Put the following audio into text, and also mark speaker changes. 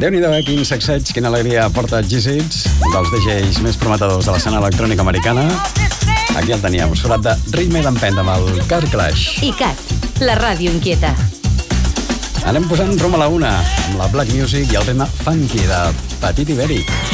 Speaker 1: Déu-n'hi-do, quin sacseig, quina alegria porta G-Sits, un dels DJs més prometedors de l'escena electrònica americana. Aquí el teníem, surat de ritme i d'empenta amb el Car Clash.
Speaker 2: I Cat, la ràdio inquieta.
Speaker 1: Anem posant rumb a la una, amb la Black Music i el tema funky de Petit Ibèric.